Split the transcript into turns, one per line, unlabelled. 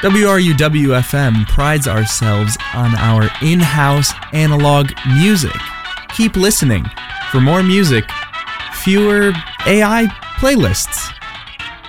WRUW-FM prides ourselves on our in-house analog music. Keep listening. For more music, fewer AI playlists.